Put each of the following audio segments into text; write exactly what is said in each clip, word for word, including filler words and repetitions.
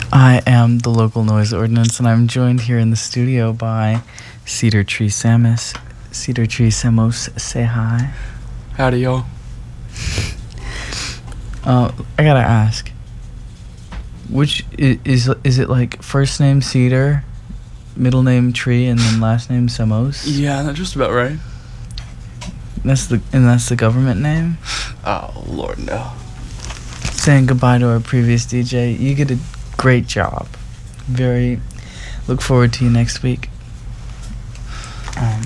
I am the local noise ordinance, and I'm joined here in the studio by Cedar Tree Samus. Cedar Tree Samos, say hi. Howdy, y'all. Uh, I gotta ask, which is, is is it like first name Cedar, middle name Tree, and then last name Samos? Yeah, that's just about right. That's the and that's the government name. Oh, Lord, no. Saying goodbye to our previous D J. You did a great job. Very. Look forward to you next week. Um.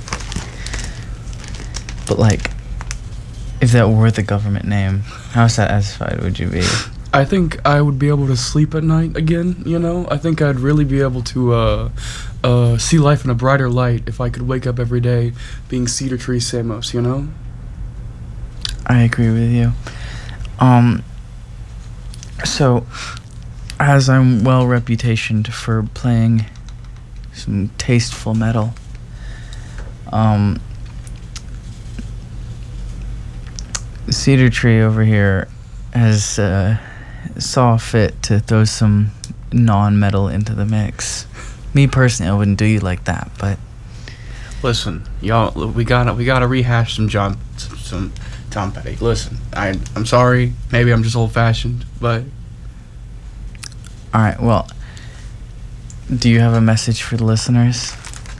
But like, if that were the government name, how satisfied would you be? I think I would be able to sleep at night again, you know? I think I'd really be able to uh, uh, see life in a brighter light if I could wake up every day being Cedar Tree Samos, you know? I agree with you. Um, so, as I'm well reputationed for playing some tasteful metal, um, Cedar Tree over here has uh, saw fit to throw some non-metal into the mix. Me personally, I wouldn't do you like that, but Listen, y'all, we gotta we gotta rehash some John, some, some Tom Petty. Listen, I I'm sorry, maybe I'm just old-fashioned, but all right. Well, do you have a message for the listeners?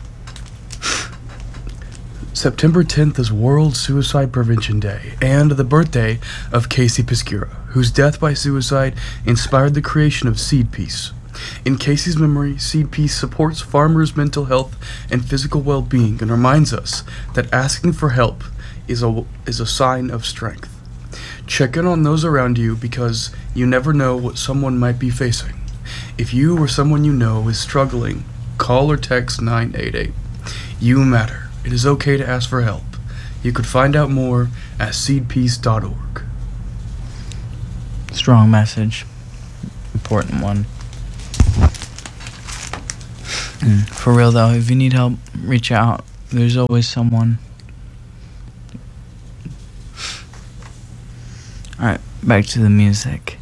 September tenth is World Suicide Prevention Day and the birthday of Casey Piscura, whose death by suicide inspired the creation of Seed Peace. In Casey's memory, Seed Peace supports farmers' mental health and physical well-being and reminds us that asking for help is a, is a sign of strength. Check in on those around you because you never know what someone might be facing. If you or someone you know is struggling, call or text nine eight eight. You matter. It is okay to ask for help. You could find out more at seed peace dot org. Strong message. Important one. Mm, for real though, if you need help, reach out. There's always someone. Alright, back to the music.